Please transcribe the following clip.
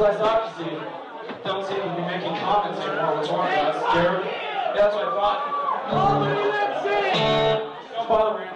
I thought, you see, don't seem to be making comments anymore. What's wrong with us? Scared? Yeah, that's what I thought. Don't bother me.